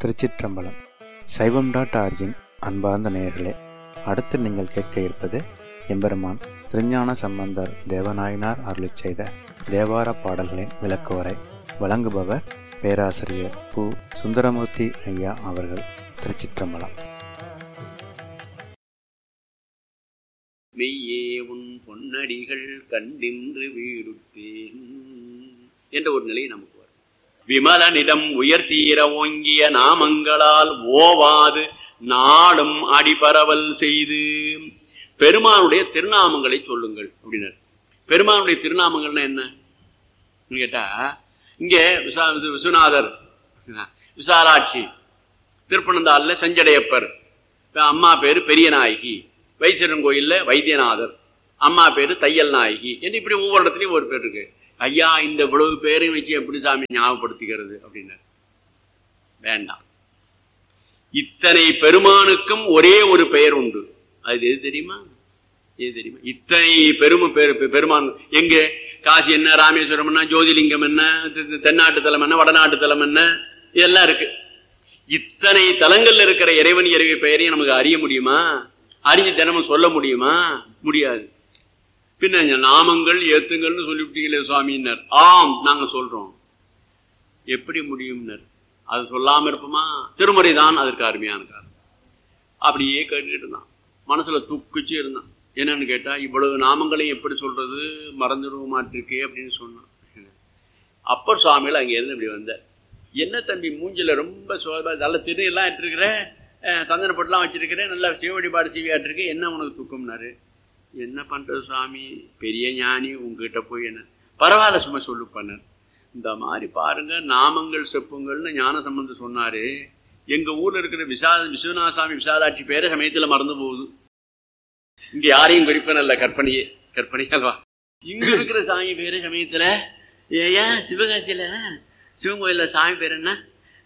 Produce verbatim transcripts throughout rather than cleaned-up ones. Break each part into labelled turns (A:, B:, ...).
A: திருச்சிற்றம்பலம். சைவம் dot origin அன்பார்ந்த நேயர்களே, அடுத்து நீங்கள் கேட்க இருப்பது எம்பெருமான் திருஞான சம்பந்தர் தேவநாயனார் அருளிச் செய்த தேவார பாடல்களின் விளக்குவரை. வழங்குபவர் பேராசிரியர் பு. சுந்தரமூர்த்தி ஐயா அவர்கள். திருச்சிற்றம்பலம்.
B: மெய்யே உன் பொன்னடிகள் கண்டின்று வீடுத்தேன் என்ற ஒரு நிலை நமக்கு வரும். விமலனிடம் உயர்த்தீர ஓங்கிய நாமங்களால் ஓவாது நாடும் அடிபரவல் செய்து பெருமானுடைய திருநாமங்களை சொல்லுங்கள் அப்படின்னார். பெருமானுடைய திருநாமங்கள்னா என்ன கேட்டா, இங்க விசா விஸ்வநாதர், விசாலாட்சி, திருப்பனந்தாள்ல செஞ்சடையப்பர், அம்மா பேரு பெரிய நாயகி, வைசரன் கோயில்ல வைத்தியநாதர், அம்மா பேரு தையல் நாயகி என்று இப்படி ஒவ்வொரு இடத்துலயும் ஒரு பேர் இருக்கு. ஐயா, இந்த இவ்வளவு பேரையும் வச்சு எப்படி சாமி ஞாபகப்படுத்திக்கிறது அப்படின்னா வேண்டாம். இத்தனை பெருமானுக்கும் ஒரே ஒரு பெயர் உண்டு. அது எது தெரியுமா? எது தெரியுமா? இத்தனை பெருமை பெரு பெருமான் எங்க காசி என்ன, ராமேஸ்வரம் என்ன, ஜோதிலிங்கம் என்ன, தென்னாட்டு தலம் என்ன, வடநாட்டு தலம் என்ன, இதெல்லாம் இருக்கு. இத்தனை தலங்கள்ல இருக்கிற இறைவன் இறைவி பெயரையும் நமக்கு அறிய முடியுமா? அறிஞ்சு தினமும் சொல்ல முடியுமா? முடியாது. பின்ன நாமங்கள் ஏத்துங்கள்னு சொல்லிவிட்டீங்களே சுவாமின்னார். ஆம், நாங்க சொல்றோம். எப்படி முடியும்னர்? அது சொல்லாம இருப்போமா? திருமுறை தான் அதற்கு அருமையான காரணம். அப்படியே கேட்டுட்டு இருந்தான், மனசுல துக்குச்சு இருந்தான். என்னன்னு கேட்டா, இவ்வளவு நாமங்களையும் எப்படி சொல்றது, மறந்துடுவோமாட்டிருக்கே அப்படின்னு சொன்னான். அப்பர் சுவாமிகள் அங்க இருந்து இப்படி வந்த, என்ன தம்பி மூஞ்சில ரொம்ப சோபா, நல்ல திரு எல்லாம் எடுத்துருக்கிற, சந்தன பொட்டெல்லாம் வச்சிருக்கிறேன், நல்லா சிவ வழிபாடு செய்வியாட்டிருக்கு, என்ன உனக்கு துக்கம்னாரு. என்ன பண்றது சுவாமி, பெரிய ஞானி, உங்ககிட்ட போய் என்ன பரவாயில்ல சும்மா சொல்லு பண்ணார். இந்த மாதிரி பாருங்க, நாமங்கள் செப்புங்கள்னு ஞான சம்பந்தம் சொன்னாரு. எங்க ஊர்ல இருக்கிற விசா விஸ்வநாசாமி விசாலாட்சி பேரை சமயத்துல மறந்து போகுது. இங்க யாரையும் குறிப்பனல்ல, கற்பனையே கற்பனையால்வா. இங்க இருக்கிற சாமி பேரை சமயத்துல, ஏன் சிவகாசியில சிவன் கோயில்ல சாமி பேர் என்ன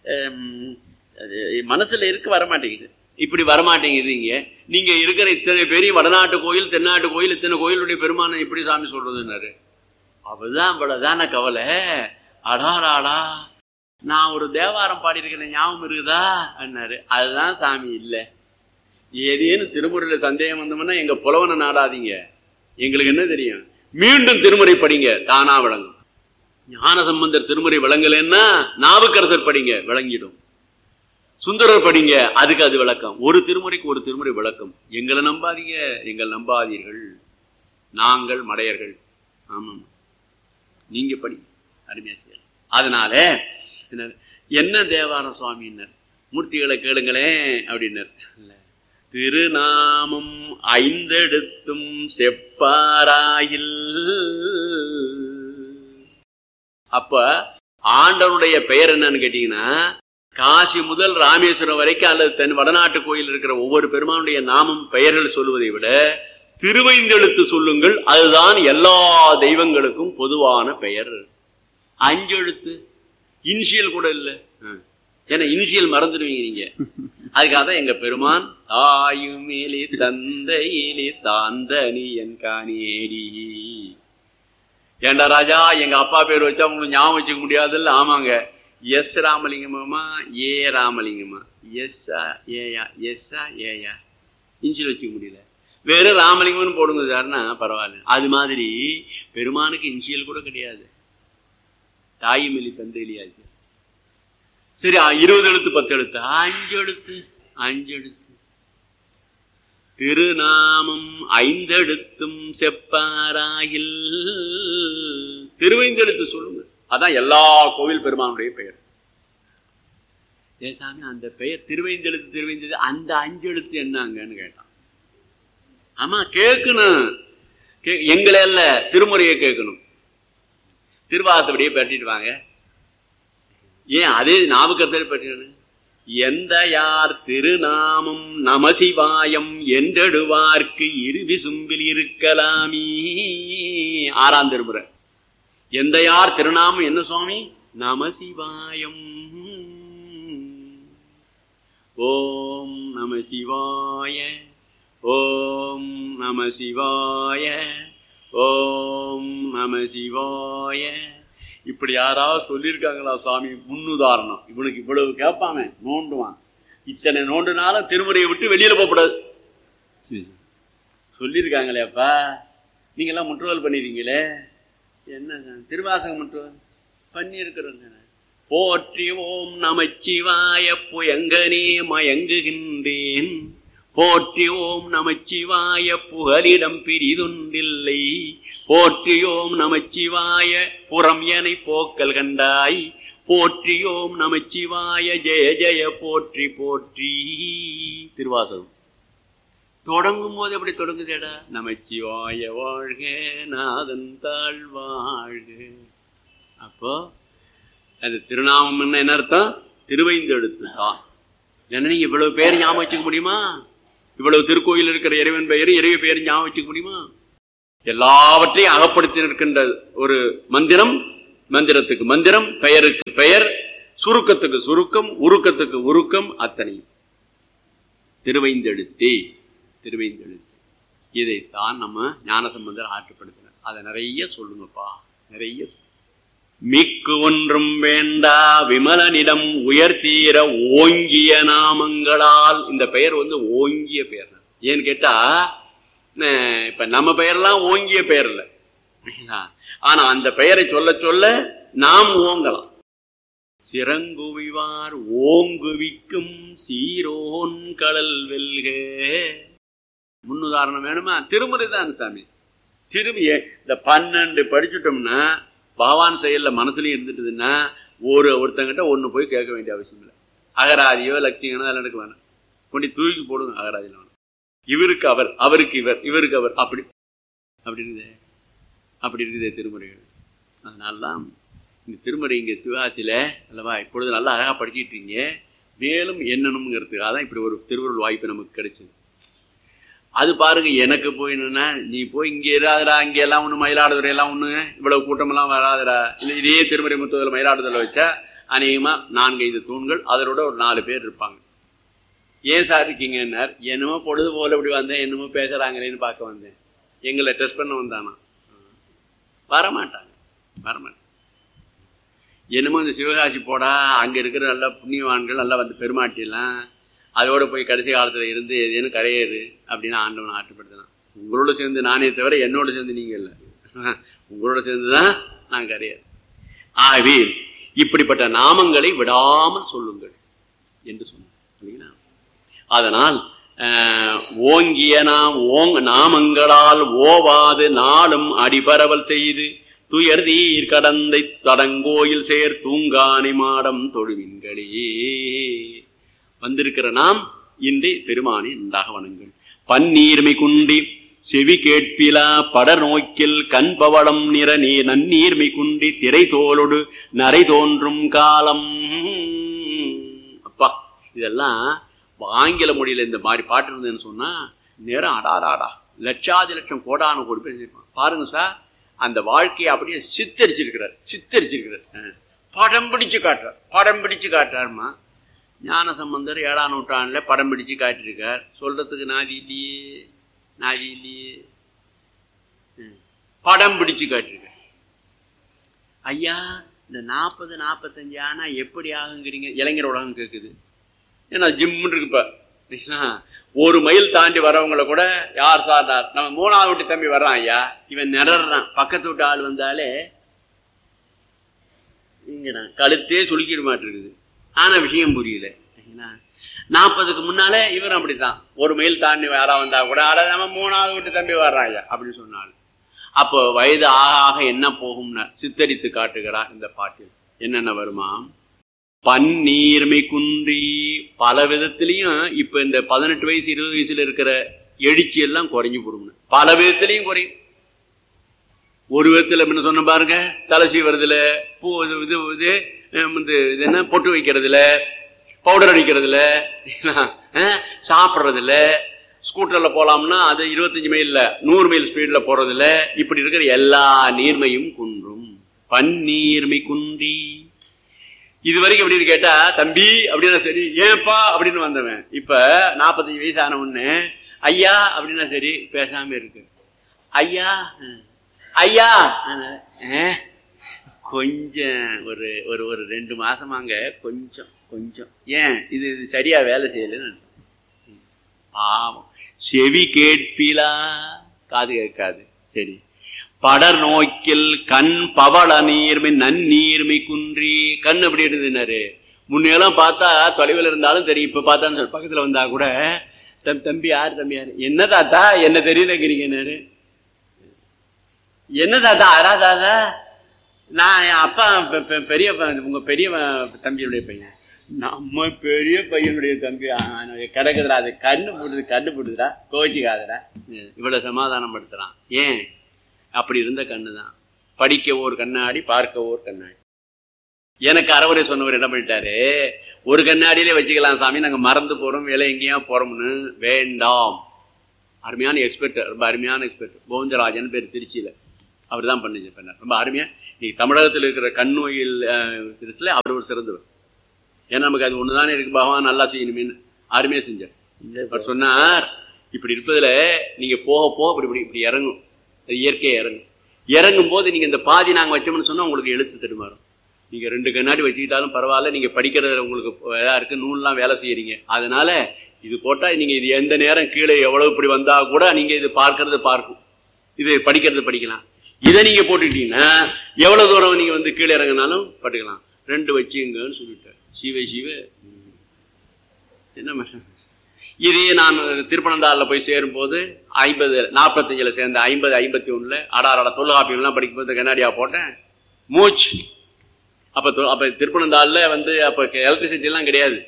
B: மனசுல இருக்கு, வரமாட்டேங்குது. இப்படி வரமாட்டேங்குது. இங்க நீங்க இருக்கிற இத்தனை பேரையும் வடநாட்டு கோயில், தென்னாட்டு கோயில், இத்தனை கோயிலுடைய பெருமானை எப்படி சாமி சொல்றதுன்னாரு. அவதான் இவ்வளவுதான கவலை. அடாடாடா, நான் ஒரு தேவாரம் பாடியிருக்கிறேன், ஞாபகம் இருக்குதா அண்ணாரு. அதுதான் சாமி இல்லை. ஏதேன்னு திருமுறையில சந்தேகம் வந்தோம்னா எங்க புலவனை நாடாதீங்க, எங்களுக்கு என்ன தெரியும், மீண்டும் திருமுறை படிங்க, தானா விளங்கும். ஞான சம்பந்தர் திருமுறை விளங்கலன்னா நாவுக்கரசர் படிங்க, விளங்கிடும். சுந்தரர் படிங்க, அதுக்கு அது விளக்கம். ஒரு திருமுறைக்கு ஒரு திருமுறை விளக்கம். எங்களை நம்பாதீங்க, எங்கள் நம்பாதீர்கள், நாங்கள் மடையர்கள். ஆமாம், நீங்க படி, அருமையா செய்யலாம். அதனால என்ன தேவார சுவாமின்னர், மூர்த்திகளை கேளுங்களேன் அப்படின்னர். திருநாமம் ஐந்தெடுத்தும் செப்பாராயில். அப்ப ஆண்டவனுடைய பெயர் என்னன்னு கேட்டீங்கன்னா, காசி முதல் ராமேஸ்வரம் வரைக்கும் அல்லது தென் வடநாட்டு கோயில் இருக்கிற ஒவ்வொரு பெருமானுடைய நாமம் பெயர்கள் சொல்வதை விட திருவைந்தெழுத்து சொல்லுங்கள், அதுதான் எல்லா தெய்வங்களுக்கும் பொதுவான பெயர். அஞ்சு எழுத்து, இனிஷியல் கூட இல்லை. ஏன்னா இனிஷியல் மறந்துடுவீங்க நீங்க. அதுக்காக தான் எங்க பெருமான் தாயுமேலி தந்தையிலி தாந்தனி என் காணியேடி. ஏண்டா ராஜா, எங்க அப்பா பேர் வச்சா உங்களுக்கு ஞாபகம் வச்சுக்க முடியாதுல்ல. ஆமாங்க, எஸ் ராமலிங்கமா ஏ ராமலிங்கமா, எஸ்ஸா ஏயா, எஸ்ஸா ஏயா, இன்சியல் வச்சுக்க முடியல. வெறும் ராமலிங்கம்னு போடுங்க சார்னா பரவாயில்ல. அது மாதிரி பெருமானுக்கு இன்சியல் கூட கிடையாது. தாயுமேலி தந்தையிலியாச்சு. சரி, இருபது எழுத்து பத்து எழுத்து, அஞ்சு எழுத்து அஞ்சு எழுத்து. திருநாமம் ஐந்தெழுத்தும் செப்பாராயில். திருவைந்தெழுத்து சொல்லுங்க, அதான் எல்லா கோவில் பெருமானுடைய பெயர். ஏசாமி, அந்த பெயர் திருவைந்தெழுத்து, திருவைந்தெழுத்து அந்த அஞ்சு எழுத்து என்னங்கன்னு கேட்டான். ஆமா, கேட்கணும். எங்களை அல்ல, திருமுறையை கேட்கணும். திருவாசப்படியே பற்றிட்டு வாங்க. ஏன் அதே நாவுக்கரசர் பற்றின எந்த யார் திருநாமம் நமசிவாயம் என்றெடுவார்க்கு இருவி சும்பில் இருக்கலாமீ. ஆறாம் திருமுறை. எந்த யார் திருநாமம் என்ன சுவாமி? நமசிவாயம். ஓம் நம சிவாய, ஓம் நம சிவாய, ஓம் நம சிவாய இப்படி யாராவது சொல்லியிருக்காங்களா சுவாமி? முன்னுதாரணம். இவனுக்கு இவ்வளவு கேட்பாங்க, நோண்டுவான். இத்தனை நோண்டுனாலும் திருமுறையை விட்டு வெளியில போகக்கூடாது. சொல்லியிருக்காங்களே அப்பா, நீங்க எல்லாம் முற்றுவல் பண்ணிருக்கீங்களே, என்ன திருவாசகம் முற்றுவல் பண்ணி இருக்கிறோங்க. போற்றி ஓம் நமச்சிவாய புயங்கனே மயங்குகின்றேன், போற்றி ஓம் நமச்சிவாய புகலிடம் பிரிதுண்டில்லை, போற்றி ஓம் நமச்சிவாய புறம் எனை போக்கல் கண்டாய், போற்றி ஓம் நமச்சிவாய ஜெய ஜெய போற்றி போற்றி. திருவாசகம் தொடங்கும் போது எப்படி தொடங்குதேடா? நமச்சிவாய வாழ்க நாதன் தாழ் வாழ்க. அப்போ அது திருநாமம் என்ன அர்த்தம்? திருவைந்தெழுத்து தான். ஏன்னா நீங்க இவ்வளவு பேர் ஞாபகம் வச்சுக்க முடியுமா? இவ்வளவு திருக்கோயில் இருக்கிற இறைவன் பெயர் இறைவ பெயர் ஞாபகம் வச்சுக்க முடியுமா? எல்லாவற்றையும் அகப்படுத்தி நிற்கின்ற ஒரு மந்திரம், மந்திரத்துக்கு மந்திரம், பெயருக்கு பெயர், சுருக்கத்துக்கு சுருக்கம், உருக்கத்துக்கு உருக்கம், அத்தனையும் திருவைந்தெழுத்தே. திருவைந்தெழுத்து இதைத்தான் நம்ம ஞானசம்பந்தர் ஆற்றுப்படுத்தினார். அதை நிறைய சொல்லுங்கப்பா, நிறைய. மிக்கு ஒன்றும் வேண்டா விமலனிடம் உயர்த்தீர ஓங்கிய நாமங்களால். இந்த பெயர் வந்து ஓங்கிய பெயர். ஏன்னு கேட்டா, இப்ப நம்ம பெயர்லாம் ஓங்கிய பெயர் இல்ல, ஆனா அந்த பெயரை சொல்ல சொல்ல நாம் ஓங்கலாம். சிறங்குவிவார் ஓங்குவிக்கும் சீரோன் கடல் வெல்க. முன்னுதாரணம் வேணுமா? திருமுறை தான் சாமி. திரும்பிய இந்த பன்னெண்டு படிச்சுட்டோம்னா பகவான் செயல்ல மனசுலயும் இருந்துட்டுதுன்னா ஒரு ஒருத்தங்கிட்ட ஒண்ணு போய் கேட்க வேண்டிய அவசியம் இல்லை. அகராதியோ லட்சியனோ அதெல்லாம் எடுக்க வேணாம், கொண்டு தூக்கி போடுங்க. அகராதியில வேணும். இவருக்கு அவர், அவருக்கு இவர், இவருக்கு அவர், அப்படி அப்படி இருக்குதே, அப்படி இருக்குதே திருமுறைகள். அதனாலதான் இந்த திருமுறை இங்க சிவகாசியில அல்லவா இப்பொழுது நல்லா அழகா படிச்சுட்டு இருக்கீங்க. மேலும் என்னணுங்கிறதுக்காக தான் இப்படி ஒரு திருவருள் வாய்ப்பு நமக்கு கிடைச்சது. அது பாருங்க, எனக்கு போய் என்னன்னா, நீ போய் இங்க இராதரா, இங்க எல்லாம் ஒண்ணு மயிலாடுதுறை எல்லாம் ஒண்ணு இவ்வளவு கூட்டம் எல்லாம் வராதரா, இல்ல இதே திருமறை முத்துவதில் மயிலாடுதுறை வச்சா அநேகமா நான்கு ஐந்து தூண்கள், அதோட ஒரு நாலு பேர் இருப்பாங்க. ஏன் சார் இருக்கீங்கன்னார். என்னமோ பொழுது போல இப்படி வந்தேன், என்னமோ பேசுறாங்களேன்னு பார்க்க வந்தேன். எங்களை டெஸ்ட் பண்ண வந்தானா? வரமாட்டாங்க, வரமாட்டாங்க. என்னமோ இந்த சிவகாசி போடா, அங்க இருக்கிற நல்ல புண்ணியவான்கள் நல்லா வந்து பெருமாட்டிலாம் அதோட போய் கடைசி காலத்துல இருந்து ஏதேனும் கரையேறு அப்படின்னு ஆண்டவன் ஆற்றுப்படுத்தினான். உங்களோட சேர்ந்து நானே தவிர என்னோட சேர்ந்து நீங்க இல்லை, உங்களோட சேர்ந்துதான் நான் கரையேறு. ஆகவே இப்படிப்பட்ட நாமங்களை விடாமல் சொல்லுங்கள் என்று சொன்னார். அதனால் ஓங்கிய நாம் ஓங் நாமங்களால் ஓவாது நாளும் அடிபரவல் செய்து துயர்தீர் கடந்தை தடங்கோயில் சேர் தூங்கானி மாடம் தொழுவின்களே. வந்திருக்கிற நாம் இன்றி பெருமானை நன்றாக வணங்குங்கள். பன்னீர்மை குண்டி செவி கேட்பிலா படர் நோக்கில் கண்பவளம் நிற நீ நன்னீர்மை குண்டி திரை தோளொடு நரை தோன்றும் காலம். அப்பா, இதெல்லாம் ஆங்கில மொழியில இந்த மாதிரி பாட்டு இருந்ததுன்னு சொன்னா நேரம் அடாராடா லட்சாதி லட்சம் கோடான கோடி பேர் பாருங்க சார். அந்த வாழ்க்கையை அப்படியே சித்தரிச்சிருக்கிறார், சித்தரிச்சிருக்கிறார். படம் பிடிச்சு காட்டுறார், படம் பிடிச்சு காட்டுறாருமா. ஞான சம்பந்தர் ஏழாம் நூற்றாண்டுல படம் பிடிச்சு காட்டிருக்கார். சொல்றதுக்கு நாதி இல்லையே, நாதி இல்லையே, படம் பிடிச்சு காட்டிருக்கார். ஐயா, இந்த நாற்பது நாற்பத்தஞ்சு ஆனா எப்படி ஆகுங்கிறீங்க? இளைஞர் உலகம் கேட்குது. ஏன்னா ஜிம்முன்னு இருக்குப்ப ஒரு மைல் தாண்டி வரவங்களை கூட யார் சார், நம்ம மூணாவது வீட்டு தம்பி வர்றான் ஐயா, இவன் நிறறான். பக்கத்து வீட்டு ஆள் வந்தாலே இங்க கழுத்தே சுளுக்கிட மாட்டிருக்குது. ஆனா விஷயம் புரியல. நாற்பதுக்கு முன்னாலே இவர் அப்படித்தான். ஒரு மைல் தாண்டி யாரா வந்தா கூட அட நம்ம மூணாவது வீட்டு தம்பி வர்றான் ஐயா அப்படின்னு சொன்னாலும், அப்போ வயது ஆக ஆக என்ன போகும்னு சித்தரித்து காட்டுகிறார் இந்த பாட்டில். என்னென்ன வருமா? பன்னீர்மை குன்றி பல விதத்திலையும் இப்ப இந்த பதினெட்டு வயசு இருபது வயசுல இருக்கிற எழுச்சி எல்லாம் குறைஞ்சு போடும். பல விதத்திலையும் குறையும். ஒரு விதத்துல என்ன சொன்ன பாருங்க, தலை சீவறதுல, பூ இது இது என்ன பொட்டு வைக்கிறதுல, பவுடர் அடிக்கிறதுல, சாப்பிட்றதுல, ஸ்கூட்டர்ல போலாம்னா அது இருபத்தஞ்சு மைல்ல நூறு மைல் ஸ்பீட்ல போறதுல, இப்படி இருக்கிற எல்லா நீர்மையும் குன்றும். பன்னீர்மை குன்றி இது வரைக்கும் எப்படின்னு கேட்டா, தம்பி அப்படின்னா சரி, ஏன்பா அப்படின்னு வந்தவன் இப்ப நாப்பத்தஞ்சு வயசு ஆன ஒண்ணு ஐயா அப்படின்னா சரி பேசாம இருக்கு. ஐயா ஐயா கொஞ்சம் ஒரு ஒரு ஒரு ரெண்டு மாசமாங்க கொஞ்சம் கொஞ்சம் ஏன் இது இது சரியா வேலை செய்யலன்னு பாவம். செவி கேட்பிலா, காது கேட்காது. சரி. படர் நோக்கில் கண் பவள நீர்மை நன்னீர்மை குன்றி, கண் எப்படி இருந்ததுன்னாரு, முன்னெல்லாம் பார்த்தா தொலைவில் இருந்தாலும் தெரியும், இப்ப பார்த்தா பக்கத்துல வந்தா கூட தம்பி தம்பி யாரு தம்பி யாரு, என்ன தாத்தா என்ன தெரியலங்கிறீங்கன்னாரு. என்ன தாத்தா அரா தாத்தா, நான் என் அப்பா பெரிய உங்க பெரிய தம்பியுடைய பையன், நம்ம பெரிய பையனுடைய தம்பி கிடக்குதுடா, அது கண்ணு போடுது கண்ணு போடுதுடா, கோச்சிக்காதடா, இவ்வளவு சமாதானம் படுத்துறான். ஏன் அப்படி இருந்த கண்ணுதான். படிக்க ஒரு கண்ணாடி, பார்க்க ஒரு கண்ணாடி. எனக்கு அறவுரை சொன்னவர் என்ன பண்ணிட்டாரு, ஒரு கண்ணாடியிலே வச்சுக்கலாம் சாமி, நாங்க மறந்து போறோம், வேலை எங்கேயா போறோம்னு. வேண்டாம். அருமையான எக்ஸ்பர்ட், ரொம்ப அருமையான எக்ஸ்பர்ட், கோவிந்தராஜன் பேர், திருச்சியில. அவர் தான் பண்ணி பண்ணார். ரொம்ப அருமையா. நீ தமிழகத்தில் இருக்கிற கண் நோயில் திருச்சியில அவர் ஒரு சிறந்தவர். ஏன்னா நமக்கு அது ஒண்ணுதானே இருக்கு, பகவான் நல்லா செய்யணுமேன்னு அருமையா செஞ்சார். அவர் சொன்னார், இப்படி இருப்பதுல நீங்க போக போக இப்படி இப்படி இப்படி இறங்கும், அது இயற்கையா இறங்கும். இறங்கும் போது நீங்க இந்த பாதி நாங்க வச்சோம்னு சொன்னா உங்களுக்கு எழுத்து தடுமாறும். நீங்க ரெண்டு கண்ணாடி வச்சுக்கிட்டாலும் பரவாயில்ல, நீங்க படிக்கிறது உங்களுக்கு இதா இருக்கு, நூல்லாம் வேலை செய்யறீங்க, அதனால இது போட்டா நீங்க இது எந்த நேரம் கீழே எவ்வளவு இப்படி வந்தா கூட நீங்க இது பார்க்கறது பார்க்கும், இது படிக்கிறது படிக்கலாம். இதை நீங்க போட்டுக்கிட்டீங்கன்னா எவ்வளவு தூரம் நீங்க வந்து கீழே இறங்கினாலும் பட்டுக்கலாம். ரெண்டு வச்சுங்கன்னு சொல்லிட்டார். சிவ சிவ என்ன இதே நான் திருப்பனந்தாள்ல போய் சேரும் போது ஐம்பது நாற்பத்தஞ்சுல சேர்ந்த ஐம்பது ஐம்பத்தி ஒண்ணுல அடாரட தொல்காப்பியம் எல்லாம் படிக்கும் போது கண்ணாடியா போட்டேன் மூச்சு. அப்ப அப்ப திருப்பனந்தாள்ல வந்து அப்ப எலக்ட்ரிசிட்டி எல்லாம் கிடையாது.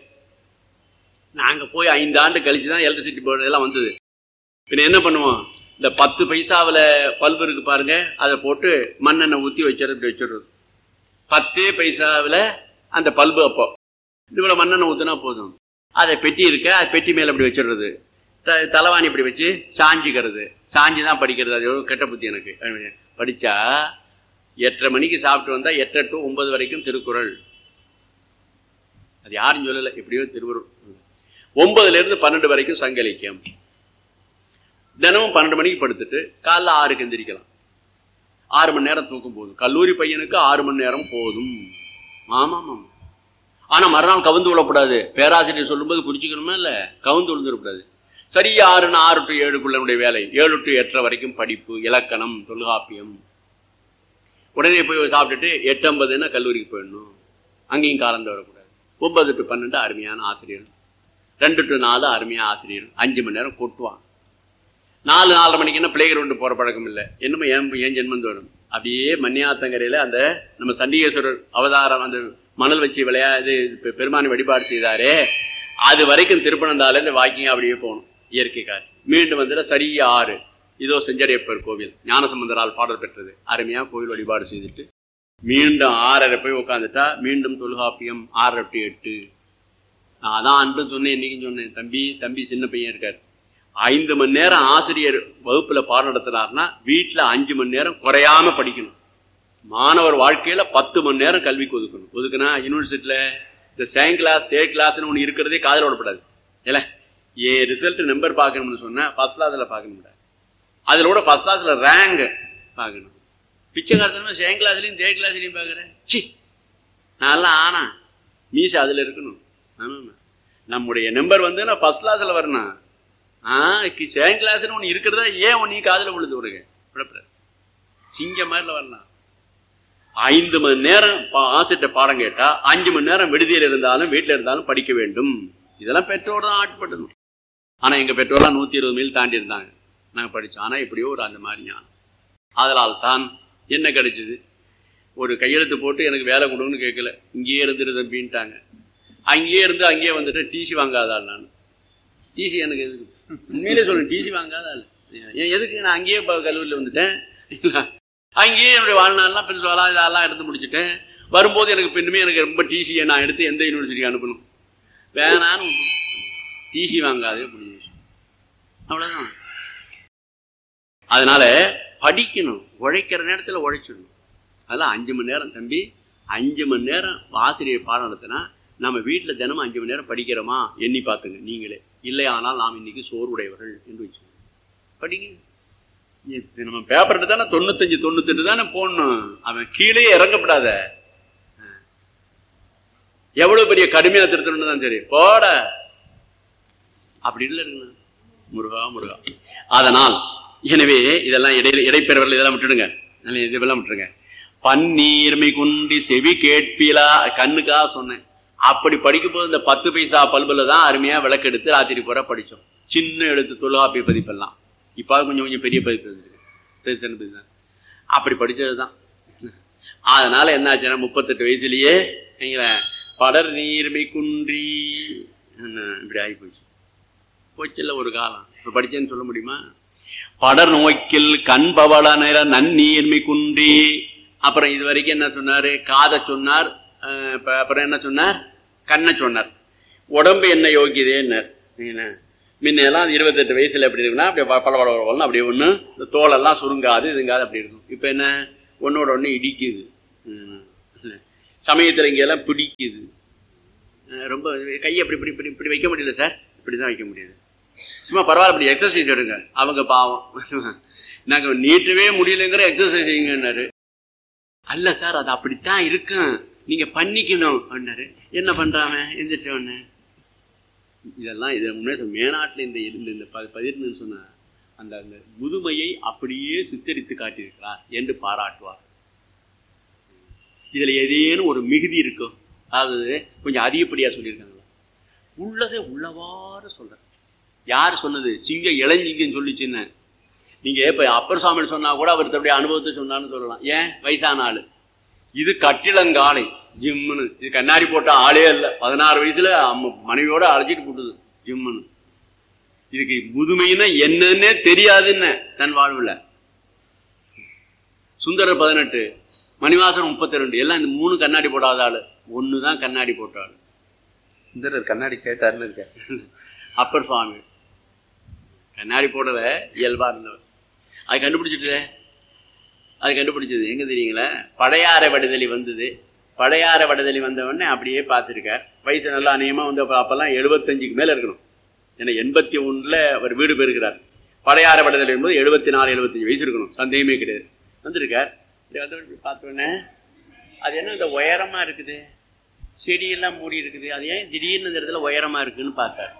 B: நாங்க போய் ஐந்து ஆண்டு கழிச்சுதான் எலக்ட்ரிசிட்டி போர்டு எல்லாம் வந்தது. பின்ன என்ன பண்ணுவோம், இந்த பத்து பைசாவில பல்பு இருக்கு பாருங்க, அதை போட்டு மண்ணெண்ணெய் ஊத்தி வச்சிரு இப்படி வச்சிடுறது. பத்தே பைசாவில அந்த பல்பு, அப்போ இவ்வளவு மண்ணெண்ணெய் ஊத்துனா போதும். அதை பெட்டி இருக்க, அது பெட்டி மேல இப்படி வச்சிடுறது, தலைவாணி இப்படி வச்சு சாஞ்சிக்கிறது. சாஞ்சிதான் படிக்கிறது. அது எவ்வளவு கெட்ட புத்தி எனக்கு. படிச்சா எட்டரை மணிக்கு சாப்பிட்டு வந்தா எட்டரை டு ஒன்பது வரைக்கும் திருக்குறள். அது யாரும் சொல்லல, எப்படியோ திருக்குறள். ஒன்பதுல இருந்து பன்னெண்டு வரைக்கும் சங்கலிக்கம். தினமும் பன்னெண்டு மணிக்கு படுத்துட்டு காலைல ஆறுக்கு எந்திரிக்கலாம். ஆறு மணி நேரம் தூக்கம் போதும். கல்லூரி பையனுக்கு ஆறு மணி நேரம் போதும். ஆமா ஆமா. ஆனா மறுநாள் கவுந்து விழக்கூடாது. பேராசிரியர் சொல்லும்போது குறிச்சிக்கணுமா இல்ல, கவுந்து விழுந்துடக்கூடாது. சரியா ஆறுன்னு ஆறு டு ஏழுக்குள்ள வேலை, ஏழு டு எட்டரை வரைக்கும் படிப்பு, இலக்கணம், தொல்காப்பியம். உடனே போய் சாப்பிட்டுட்டு எட்டு ஐம்பதுன்னா கல்லூரிக்கு போயிடணும். அங்கேயும் காலந்து வரக்கூடாது. ஒன்பது டு பன்னெண்டு அருமையான ஆசிரியர், ரெண்டு டு நாலு அருமையான ஆசிரியர், அஞ்சு மணி நேரம் கொட்டுவான். நாலு நாலரை மணிக்கு என்ன பிளே கிரவுண்டு போற பழக்கம் இல்லை. என்னமோ ஏன் ஏன் ஜென்மம் தோணும். அப்படியே மன்னியாத்தங்கரையில அந்த நம்ம சண்டிகேஸ்வரர் அவதாரம் அந்த மணல் வச்சு விளையாது பெருமானை வழிபாடு செய்தாரே, அது வரைக்கும் திருப்பனந்தால இந்த வாக்கிங் அப்படியே போகணும். இயற்கை காட்சி. மீண்டும் வந்துட சரியா ஆறு, இதோ செஞ்சடையப்பர் கோவில், ஞானசம்பந்தரால் பாடல் பெற்றது. அருமையா கோவில் வழிபாடு செய்துட்டு மீண்டும் ஆறரை போய் உட்காந்துட்டா மீண்டும் தொல்காப்பியம் ஆறரை டு எட்டு. நான் அதான் அன்பு சொன்னேன், இன்னைக்கும் சொன்னேன். தம்பி தம்பி சின்ன பையன் இருக்காரு, ஐந்து மணி நேரம் ஆசிரியர் வகுப்புல பாடம் நடத்தினார்னா வீட்டுல அஞ்சு மணி நேரம் குறையாம படிக்கணும். மாணவர் வாழ்க்கையில பத்து மணி நேரம் கல்விக்கு ஒதுக்கணும். ஒதுக்குனா யூனிவர்சிட்டியில இந்த செகண்ட் கிளாஸ் தேர்ட் கிளாஸ்ன்னு ஒண்ணு இருக்கிறதே காதல் விடப்படாது. இல்ல ஏ ரிசல்ட் நம்பர் பார்க்கணும்னு சொன்னா ஃபர்ஸ்ட் கிளாஸ்ல பார்க்கணும். அதுல கூட ஃபர்ஸ்ட் கிளாஸ்ல ரேங்க் பார்க்கணும். பிச்சைக்காரத்தனமா செகண்ட் கிளாஸ்லயும் தேர்ட் கிளாஸ்லயும் பாக்குறேன். சி நல்லா ஆனா மீச அதுல இருக்கணும். நம்முடைய நம்பர் வந்து ஃபர்ஸ்ட் கிளாஸ்ல வரணும். ஆஹ் செகண்ட் கிளாஸ்ன்னு ஒண்ணு இருக்கிறதா ஏன் நீ காதல விழுது உனக்கு விடப்படாது. சிங்க மாதிரில வரலாம். ஐந்து மணி நேரம் ஆசிரியர் பாடம் கேட்டா அஞ்சு மணி நேரம் விடுதியில் இருந்தாலும் வீட்டுல இருந்தாலும் படிக்க வேண்டும். இதெல்லாம் பெற்றோர் தான் ஆட்படணும். ஆனா எங்க பெற்றோர்லாம் நூத்தி இருபது மைல் தாண்டி இருந்தாங்க, நாங்க படிச்சோம். ஆனா எப்படியோ ஒரு அந்த மாதிரி ஞானம். அதனால் தான் என்ன கிடைச்சது, ஒரு கையெழுத்து போட்டு எனக்கு வேலை கொடுங்கன்னு கேட்கல, இங்கேயே இருந்துரு தம்பின்ட்டாங்க. அங்கேயே இருந்து அங்கேயே வந்துட்டு டிசி வாங்காதாள். நான் டிசி எனக்கு எதுக்கு, உண்மையிலே சொல்றேன், டிசி வாங்காதாள். ஏன் எதுக்கு, நான் அங்கேயே கல்லூரியில் வந்துட்டேன். அங்கேயே என்னுடைய வாழ்நாள்லாம் பிரின்சிபாலா இதெல்லாம் எடுத்து முடிச்சுட்டேன். வரும்போது எனக்கு பின்னுமே எனக்கு ரொம்ப டிசியை நான் எடுத்து எந்த யூனிவர்சிட்டிக்கு அனுப்பணும் வேணான்னு டிசி வாங்காதே முடிஞ்சு. அவ்வளவுதான். அதனால படிக்கணும், உழைக்கிற நேரத்தில் உழைச்சிடணும். அதெல்லாம் அஞ்சு மணி நேரம் தம்பி, அஞ்சு மணி நேரம் ஆசிரியர் பாடம் நடத்தினா நம்ம வீட்டில் தினமும் அஞ்சு மணி நேரம் படிக்கிறோமா எண்ணி பார்த்துங்க நீங்களே. இல்லை ஆனால் நாம் இன்னைக்கு சோர்வுடையவர்கள் என்று வச்சுக்கோங்க. படிங்க. நம்ம பேப்பர் தானே தொண்ணூத்தஞ்சு தொண்ணூத்தி எட்டு தானே போடணும். அவன் கீழே இறங்கப்படாத. எவ்வளவு பெரிய கடுமையா திருத்தணும் தான் சரி போட அப்படி இல்லை இருக்குண்ணா. முருகா முருகா. அதனால் எனவே இதெல்லாம் இடையில இடைப்பெறவர்கள் இதெல்லாம் விட்டுடுங்க, இதெல்லாம் விட்டுருங்க. பன்னீர்மை குண்டி செவி கேட்பிலா கண்ணுக்காக சொன்னேன். அப்படி படிக்கும் போது இந்த பத்து பைசா பல்புல தான் அருமையா விளக்கு எடுத்து ராத்திரி போற படிச்சோம். சின்ன எழுத்து தொல்காப்பிய பதிப்பெல்லாம். இப்ப கொஞ்சம் கொஞ்சம் பெரிய பதிப்பு தான். அப்படி படிச்சதுதான். அதனால என்ன ஆச்சுன்னா முப்பத்தெட்டு வயசுலயே படர் நீர்மை குன்றி இப்படி ஆகி போச்சு. போச்சுல்ல ஒரு காலம். இப்ப படிச்சேன்னு சொல்ல முடியுமா? படர் நோக்கில் கண்பவள நிற நன்னீர்மை குன்றி. அப்புறம் இது வரைக்கும் என்ன சொன்னாரு? காதை சொன்னார். அப்புறம் என்ன சொன்னார்? கண்ணை சொன்னார். உடம்பு என்ன யோகியதேன்னார். முன்னெல்லாம் இருபத்தி எட்டு வயசுல எப்படி இருக்குன்னா அப்படியே பல படம் அப்படியே ஒண்ணு தோலெல்லாம் சுருங்காது இதுங்காது அப்படி இருக்கும். இப்ப என்ன ஒன்னோட ஒண்ணு இடிக்குது. சமயத்துல இங்க எல்லாம் பிடிக்குது. ரொம்ப கையை இப்படி இப்படி இப்படி இப்படி வைக்க முடியல சார். இப்படிதான் வைக்க முடியாது. சும்மா பரவாயில்ல இப்படி எக்ஸசைஸ் எடுங்க. அவங்க பாவம் நாங்க நீட்டவே முடியலங்கிற எக்ஸசைஸ் செய்யுங்கன்னாரு. அல்ல சார் அது அப்படித்தான் இருக்கும், நீங்க பண்ணிக்கணும் அப்படின்னாரு. என்ன பண்றாம எந்திரிச்சவன இதெல்லாம் இதை முன்னே மேனாட்டில் இந்த இந்த பதிர்னு சொன்ன அந்த அந்த முதுமையை அப்படியே சித்தரித்து காட்டியிருக்கிறார் என்று பாராட்டுவார். இதுல ஏதேனும் ஒரு மிகுதி இருக்கும், அதாவது கொஞ்சம் அதிகப்படியா சொல்லியிருக்காங்களா? உள்ளதை உள்ளவாறு சொல்ற. யாரு சொன்னது? சிங்க இளஞ்சிங்கன்னு சொல்லிச்சுன்னு. நீங்க இப்ப அப்பர் சாமி சொன்னா கூட அவர் தன்னுடைய அனுபவத்தை சொன்னான்னு சொல்லலாம். ஏன்? வயசான ஆளு. இது கட்டிலங்காலை ஜிம்முன்னு. இது கண்ணாடி போட்ட ஆளே இல்ல. பதினாறு வயசுல மனைவியோட அழைச்சிட்டு போட்டுது ஜிம்முன்னு. இதுக்கு முதுமைன்னா என்னன்னே தெரியாதுன்னு தன் வாழ்வுல. சுந்தரர் பதினெட்டு, மணிவாசன் முப்பத்தி ரெண்டு, எல்லாம் இந்த மூணு கண்ணாடி போடாத ஆளு. ஒண்ணுதான் கண்ணாடி போட்ட ஆளு. சுந்தரர் கண்ணாடி கேட்டாருன்னு இருக்க. அப்பர் சுவாமி கண்ணாடி போடல, இயல்பா இருந்தவர். அது கண்டுபிடிச்சிட்டு அது கண்டுபிடிச்சது எங்க தெரியுங்களா? பழையாறை வடுதலி வந்தது. பழையாறை வடுதலி வந்த உடனே அப்படியே பார்த்துருக்கார். வயசு நல்லா அநேகமா வந்து அப்பெல்லாம் எழுபத்தஞ்சுக்கு மேல இருக்கணும். ஏன்னா எண்பத்தி ஒண்ணுல அவர் வீடு பெறுகிறார். பழையாறை வடுதலி என்பது எழுபத்தி நாலு எழுபத்தஞ்சு வயசு இருக்கணும், சந்தேகமே கிடையாது. வந்திருக்கார். பார்த்தோன்னே அது என்ன இந்த உயரமா இருக்குது, செடியெல்லாம் மூடி இருக்குது, அது ஏன் திடீர்னு இந்த இடத்துல உயரமா இருக்குன்னு பார்த்தார்.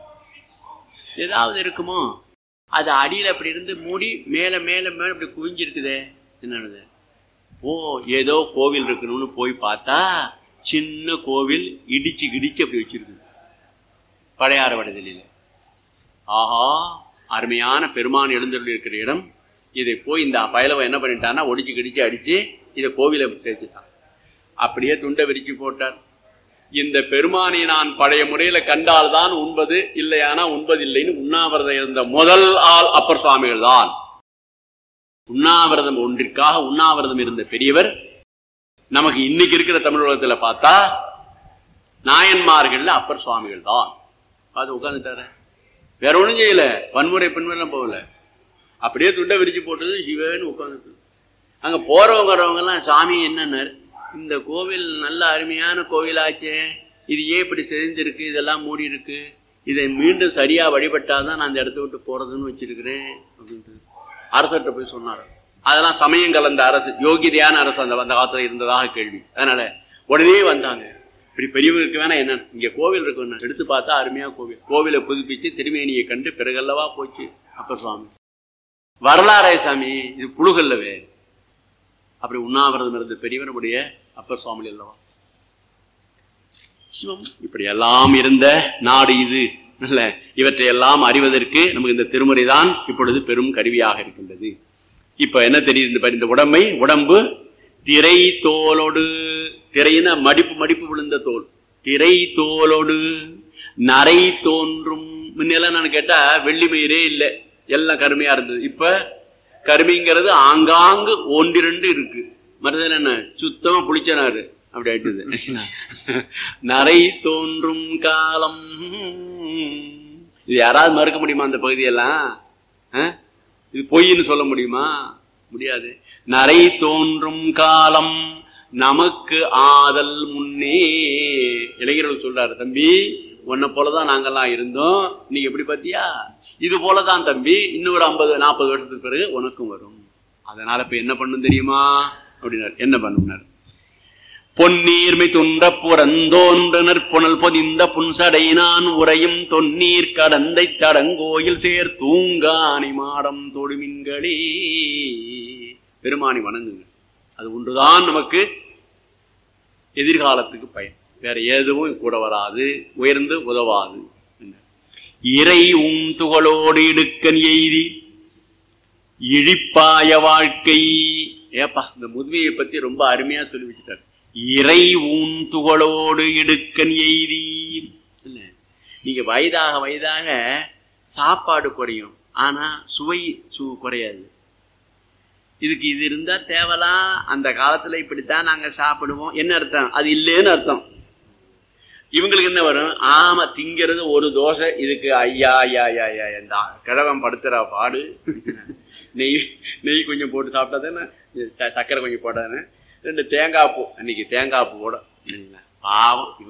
B: ஏதாவது இருக்குமோ? அது அடியில் அப்படி இருந்து மூடி மேல மேல மேல அப்படி குவிஞ்சு இருக்குதே. என்னது? ஓ ஏதோ கோவில் இருக்கணும்னு போய் பார்த்தா சின்ன கோவில் இடிச்சு கிடிச்சு அப்படி வச்சிருக்கு பழையாறு வடுதலில. ஆஹா, அருமையான பெருமான் எழுந்தருளி இருக்கிற இடம். இதை போய் இந்த பயலவன் என்ன பண்ணிட்டான்னா ஒடிச்சு கிடிச்சு அடிச்சு இதை கோவிலை சேர்த்துட்டான். அப்படியே துண்டை விரிச்சு போட்டார். இந்த பெருமானை நான் பழைய முறையில கண்டால்தான் உண்பது, இல்லையானா உண்பதில்லைன்னு உண்ணாவிரதம் இருந்த முதல் ஆள் அப்பர் சுவாமிகள் தான். உண்ணாவிரதம் ஒன்றிற்காக உண்ணாவிரதம் இருந்த பெரியவர். நமக்கு இன்னைக்கு இருக்கிற தமிழ் உலகத்துல பார்த்தா நாயன்மார்கள் அப்பர் சுவாமிகள் தான். அது உட்கார்ந்துட்டார, வேற ஒண்ணும் செய்யல, வன்முறை பெண்மெல்லாம் போகல, அப்படியே துண்டை விரிச்சு போட்டது சிவன்னு உட்கார்ந்துட்டு. அங்க போறவங்க வரவங்க எல்லாம் சாமி என்னன்னு, இந்த கோவில் நல்ல அருமையான கோவிலாச்சே, இது ஏன் இப்படி செறிஞ்சிருக்கு, இதெல்லாம் மூடி இருக்கு, இதை மீண்டும் சரியா வழிபட்டாதான் நான் அந்த இடத்த விட்டு போறதுன்னு வச்சிருக்கிறேன் அப்படின்ட்டு அரசர்கிட்ட போய் சொன்னார். அதெல்லாம் சமயம் கலந்த அரசு, யோகிதையான அரசு அந்த அந்த காலத்துல இருந்ததாக கேள்வி. அதனால உடனே வந்தாங்க. இப்படி பெரியவங்களுக்கு வேணா என்ன, இங்க கோவில் இருக்குன்னு எடுத்து பார்த்தா அருமையா கோவில். கோவிலை புதுப்பிச்சு திருமேனியை கண்டு பிறகல்லவா போச்சு அப்பர் சுவாமி. வரலாறே சாமி, இது புழுகல்லவே. அப்படி உண்ணாவிரதம் இருந்த பெரியவனுடைய அப்பர் சுவாமி அல்லவா. சிவம் இப்படி எல்லாம் இருந்த நாடு இது. நல்ல இவற்றை எல்லாம் அறிவதற்கு நமக்கு இந்த திருமுறை தான் இப்பொழுது பெரும் கருவியாக இருக்கின்றது. இப்ப என்ன தெரியுது? இந்த உடம்பை உடம்பு திரை தோலோடு, திரையின மடிப்பு மடிப்பு விழுந்த தோல், திரை தோலோடு நரை தோன்றும். முன்னெல்லாம் நான் கேட்டா வெள்ளி மயிரே இல்லை, எல்லாம் கருமையா இருந்தது. இப்ப கருமைங்கிறது ஆங்காங்கு ஒன்றிரண்டு இருக்கு. மறுதல் என்ன சுத்தமா புளிச்சனாரு அப்படி ஆயிட்டுது. நரை தோன்றும் காலம், இது யாராவது மறுக்க முடியுமா? அந்த பகுதியெல்லாம் இது பொய்ன்னு சொல்ல முடியுமா? முடியாது. நரை தோன்றும் காலம் நமக்கு ஆதல் முன்னே. இளைஞர்கள் சொல்றாரு, தம்பி உன்னை போலதான் நாங்கெல்லாம் இருந்தோம், நீ எப்படி பாத்தியா? இது போலதான் தம்பி இன்னும் ஒரு ஐம்பது நாற்பது வருஷத்துக்கு பிறகு உனக்கும் வரும். அதனால இப்ப என்ன பண்ணும் தெரியுமா அப்படின்னாரு. என்ன பண்ணுனார்? பொன்னீர்மை துண்ட புறந்தோன்றனர் புனல் பொதிந்த புன்சடை நான் உரையும் தொன்னீர் கடந்தை தடங்கோயில் சேர் தூங்காணி மாடம் தொடுமின்களே. பெருமானி வணங்குங்க, அது ஒன்றுதான் நமக்கு எதிர்காலத்துக்கு பயன், வேற எதுவும் கூட வராது, உயர்ந்து உதவாது. இறை உம் துகளோடு இடுக்கன் எய்தி இழிப்பாய வாழ்க்கை. ஏப்பா இந்த முதுமையை பத்தி ரொம்ப அருமையா சொல்லி வச்சுட்டார். இறை ஊன் துகளோடு இடுக்கன் எய்தி. நீங்க வயதாக வயதாக சாப்பாடு குறையும், ஆனா சுவை சு குறையாது. இதுக்கு இது இருந்தா தேவலாம், அந்த காலத்துல இப்படித்தான் நாங்க சாப்பிடுவோம், என்ன அர்த்தம்? அது இல்லைன்னு அர்த்தம். இவங்களுக்கு என்ன வரும்? ஆமா, திங்கிறது ஒரு தோசை, இதுக்கு ஐயா ஐயா ஐயா ஐயா இந்த கிழவன் படுத்துற பாடு. நெய் நெய் கொஞ்சம் போட்டு சாப்பிட்டா தானே, சர்க்கரை கொஞ்சம் போட்டாதானே, ரெண்டு தேங்காய் பூ, அன்னைக்கு தேங்காய் பூ போட பாவம்.